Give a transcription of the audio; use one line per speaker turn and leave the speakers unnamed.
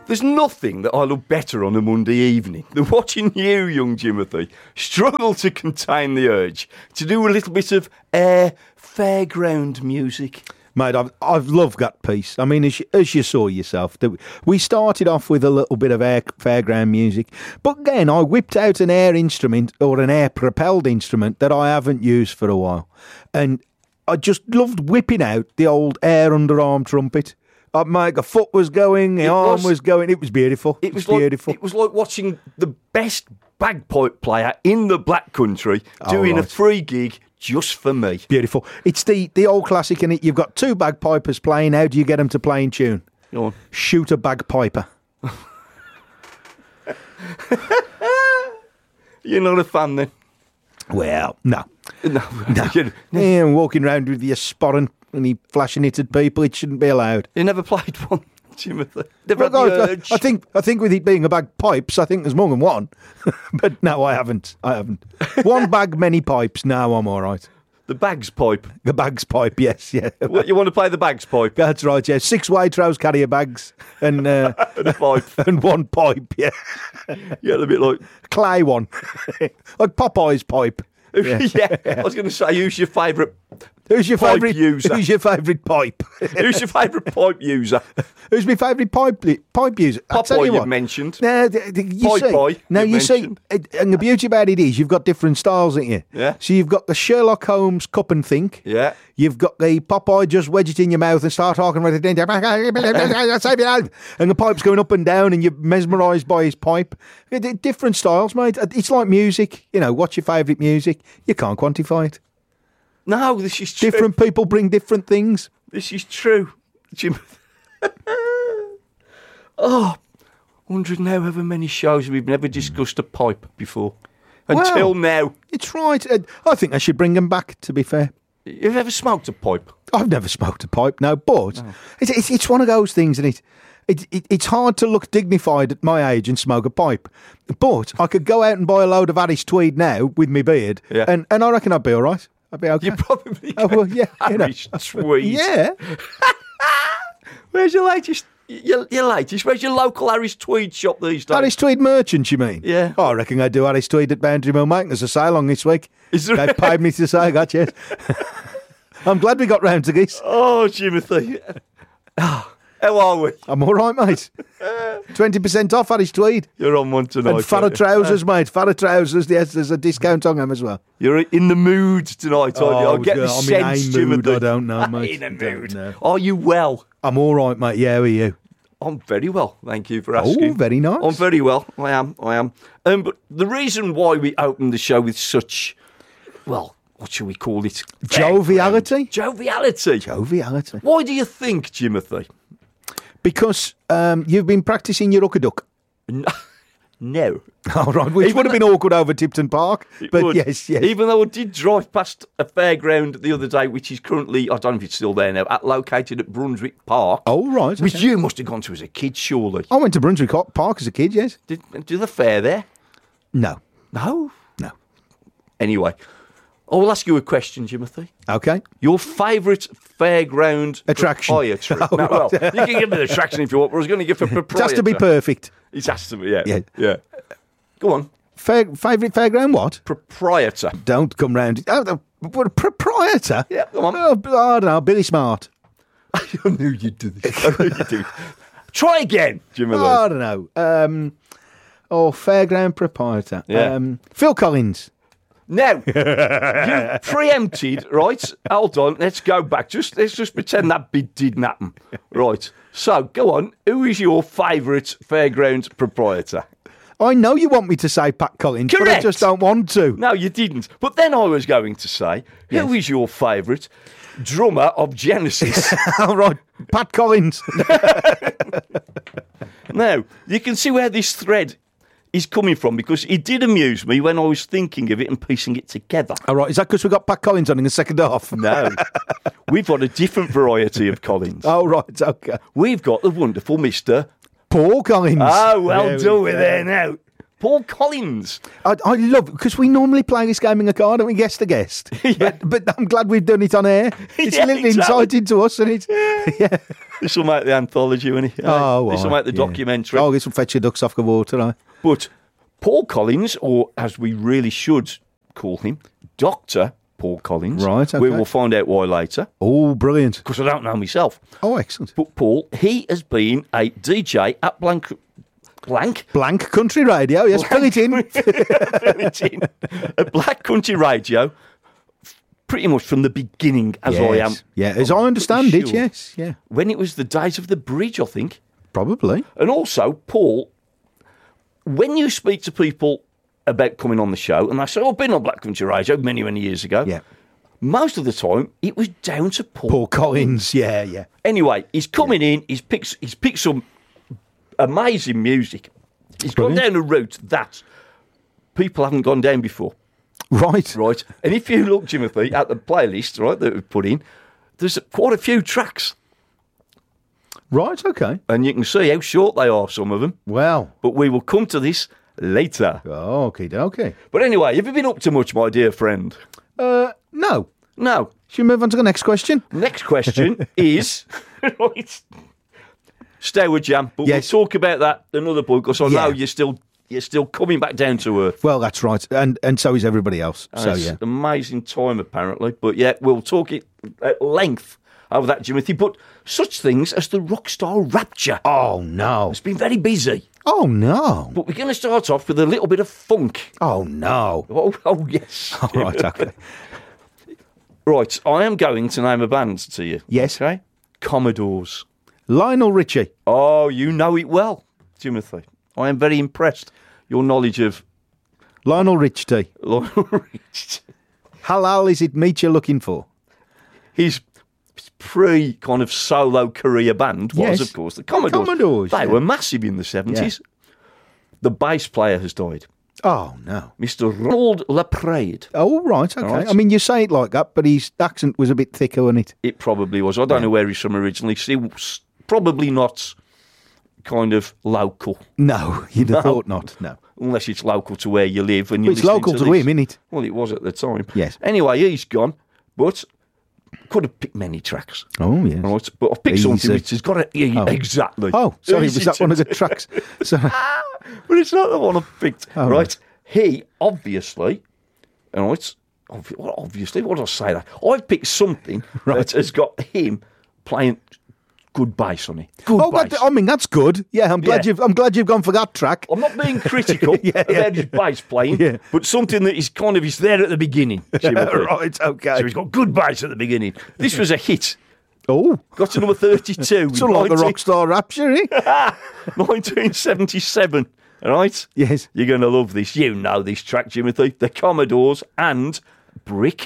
There's nothing that I love better on a Monday evening than watching you, young Jimothy, struggle to contain the urge to do a little bit of fairground music.
Mate, I've loved that piece. I mean, as you saw yourself, we started off with a little bit of fairground music, but then I whipped out an air instrument or an air-propelled instrument that I haven't used for a while. And I just loved whipping out the old air underarm trumpet. My foot was going, the arm was going. It was beautiful. It was beautiful.
It was like watching the best bagpipe player in the Black Country doing a free gig just for me.
Beautiful. It's the old classic, and you've got two bagpipers playing. How do you get them to play in tune?
Go on.
Shoot a bagpiper.
You're not a fan then?
Well, no.
No.
Yeah, walking around with your sporran and he flashing it at people, it shouldn't be allowed.
You never played one, Timothy? Never had the urge?
I think with it being a bagpipes, I think there's more than one. But no, I haven't. One bag, many pipes. No, I'm all right.
The bag's pipe.
The bag's pipe, yes, yeah.
What, you want to play the bag's pipe?
That's right, yeah. 6 Waitrose carrier bags and
a pipe.
And one pipe, yeah.
Yeah, a bit like
clay one. Like Popeye's pipe.
Yeah. I was going to say, who's your favourite user?
Who's your favourite pipe?
Who's your favourite pipe user?
Who's my favourite pipe user?
Popeye you've mentioned.
No, you see, and the beauty about it is you've got different styles, haven't you?
Yeah.
So you've got the Sherlock Holmes cup and think.
Yeah.
You've got the Popeye just wedge it in your mouth and start talking about it. And the pipe's going up and down and you're mesmerised by his pipe. Different styles, mate. It's like music. You know, what's your favourite music? You can't quantify it.
No, this is true.
Different people bring different things.
This is true, Jim. 100 and however many shows we've never discussed a pipe before. Until now.
It's right. I think I should bring them back, to be fair.
You've ever smoked a pipe?
I've never smoked a pipe, no, but it's one of those things, isn't it? It's hard to look dignified at my age and smoke a pipe. But I could go out and buy a load of Harris Tweed now with my beard, and I reckon I'd be all right. I'd be okay.
You probably could.
Oh, well, yeah,
Harris Tweed.
Yeah.
Where's your latest? Your latest? Where's your local Harris Tweed shop these days?
Harris Tweed merchant, you mean?
Yeah.
Oh, I reckon they do Harris Tweed at Boundary Mill, mate. There's a sale on this week.
Is there?
They've paid me to say that, yes. I'm glad we got round to this.
Oh, Jimothy. How are we?
I'm all right, mate. 20% off Harris Tweed.
You're on one tonight.
And Farrah trousers, mate. Farrah trousers. Yes, there's a discount on them as well.
You're in the mood tonight, aren't you? I get the sense, Jimothy.
I don't know, mate.
In the mood. Are you well?
I'm all right, mate. Yeah, how are you?
I'm very well, thank you for asking.
Oh, very nice.
I'm very well. I am. But the reason why we opened the show with such, well, what shall we call it?
Joviality.
Joviality. Why do you think, Jimothy?
Because you've been practising your hook-a-duck.
No.
All right, which would have been awkward over Tipton Park. But yes.
Even though I did drive past a fairground the other day, which is currently, I don't know if it's still there now, located at Brunswick Park.
Oh, right.
Which you must have gone to as a kid, surely.
I went to Brunswick Park as a kid, yes.
Do the fair there?
No.
No?
No.
Anyway, I will ask you a question, Jimothy.
Okay.
Your favourite fairground
attraction?
Proprietor. Well, you can give me the attraction if you want, but I was going to give a proprietor.
It has to be perfect.
It has to be, yeah. Go on.
Favourite fairground what?
Proprietor.
Don't come round. Proprietor?
Yeah, come on.
I don't know, Billy Smart.
I knew you'd do this. Try again, Jimothy.
I don't know. Fairground proprietor.
Yeah.
Phil Collins.
Now, you preempted, right? Hold on, let's go back. Let's just pretend that bit didn't happen. Right. So, go on. Who is your favourite fairground proprietor?
I know you want me to say Pat Collins,
Correct.
But I just don't want to.
No, you didn't. But then I was going to say, who is your favourite drummer of Genesis?
All right, Pat Collins.
Now, you can see where this thread is coming from, because it did amuse me when I was thinking of it and piecing it together.
All right, is that because we got Pat Collins on in the second half?
No. We've got a different variety of Collins.
Oh, right, okay.
We've got the wonderful Mr.
Paul Collins.
Oh, well done with there now. Paul Collins.
I love, because we normally play this game in the car, don't we, guest to guest?
Yeah.
But I'm glad we've done it on air. It's a little insight into us, and it's... Yeah.
This will make the anthology, won't it?
Oh,
This will make the
yeah.
documentary.
Oh, get some fetch your ducks off the water, eh?
But Paul Collins, or as we really should call him, Dr. Paul Collins.
Right, okay.
We will find out why later,
Oh, brilliant.
because I don't know myself.
Oh, excellent.
But Paul, he has been a DJ at Blank.
Blank Country Radio, yes, fill it in.
At Black Country Radio, pretty much from the beginning, as I am.
Yes. Yeah, as I understand it,
sure.
yes, yeah.
When it was the days of the bridge, I think.
Probably.
And also, Paul, when you speak to people about coming on the show, and they say, "Oh, I've been on Black Country Radio many, many years ago,"
Yeah.
most of the time it was down to Paul.
Paul Collins, yeah, yeah.
Anyway, he's coming in. He's picked some amazing music. He's gone
Brilliant.
down a route that people haven't gone down before,
Right.
right? And if you look, Timothy, at the playlist, right, that we've put in, there's quite a few tracks,
Right, okay.
and you can see how short they are, some of them.
Well.
But we will come to this later.
Okay, okay.
But anyway, have you been up to much, my dear friend?
No.
No.
Should we move on to the next question?
Next question is right. Stay with Jam, but
Yes.
we'll talk about that another point because I
Yeah.
know you're still coming back down to earth.
Well, that's right. And so is everybody else.
And
So,
it's
yeah.
an amazing time apparently. But yeah, we'll talk it at length over that, Timothy. But such things as the Rockstar Rapture.
Oh, no.
It's been very busy.
Oh, no.
But we're going to start off with a little bit of funk.
Oh, no.
Oh yes.
All right, okay.
Right, I am going to name a band to you.
Yes.
Okay? Commodores.
Lionel Richie.
Oh, you know it well, Timothy. I am very impressed. Your knowledge of
Lionel Richie.
Lionel Richie.
Halal is it meat you're looking for?
His pre kind of solo career band was,
Yes.
of course, the Commodores.
Commodores,
They
yeah.
were massive in the 70s. The bass player has died,
Oh, no.
Mr. Ronald LaPrade.
Oh, right, okay.
Right.
I mean, you say it like that, but his accent was a bit thicker, wasn't it?
It probably was. I don't know where he's from originally. He was probably not kind of local,
No, you'd have thought not, no.
unless it's local to where you live. And
Well, it's local to him, isn't it?
Well, it was at the time.
Yes.
Anyway, he's gone, but could have picked many tracks.
Oh, yes.
Right, but I've picked
Easy.
something which has got it exactly.
Oh, sorry,
Easy
was that
to-
one of the tracks? Sorry.
But it's not the one I've picked.
Oh,
right. He obviously, right, obviously, what did I say that? I've picked something that has got him playing good bass on it. Good
Oh,
bass.
I mean, that's good. Yeah, I'm glad
Yeah.
you've gone for that track.
I'm not being critical about his bass playing,
Yeah.
but something that is kind of is there at the beginning. Timothy.
Right, okay.
So he's got good bass at the beginning. This was a hit.
Oh,
Got to number 32.
sort of like the Rockstar Rapture, eh?
1977. All right?
Yes.
You're going to love this. You know this track, Timothy. The Commodores and Brick